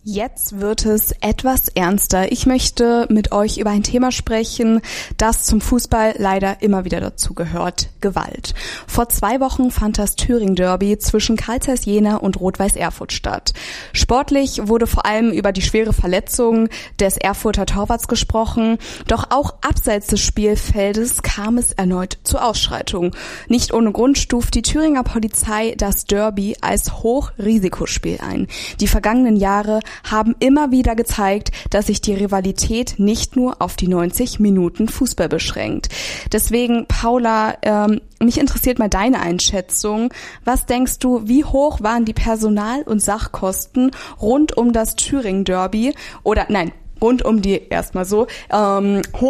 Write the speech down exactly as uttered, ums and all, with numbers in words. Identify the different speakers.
Speaker 1: Jetzt wird es etwas ernster. Ich möchte mit euch über ein Thema sprechen, das zum Fußball leider immer wieder dazu gehört: Gewalt. Vor zwei Wochen fand das Thüringen-Derby zwischen Carl Zeiss Jena und Rot-Weiß Erfurt statt. Sportlich wurde vor allem über die schwere Verletzung des Erfurter Torwarts gesprochen, doch auch abseits des Spielfeldes kam es erneut zu Ausschreitungen. Nicht ohne Grund stuft die Thüringer Polizei das Derby als Hochrisikospiel ein. Die vergangenen Jahre haben immer wieder gezeigt, dass sich die Rivalität nicht nur auf die neunzig Minuten Fußball beschränkt. Deswegen, Paula, ähm, mich interessiert mal deine Einschätzung. Was denkst du, wie hoch waren die Personal- und Sachkosten rund um das Thüringen-Derby? Oder nein, rund um die erstmal so. Ähm,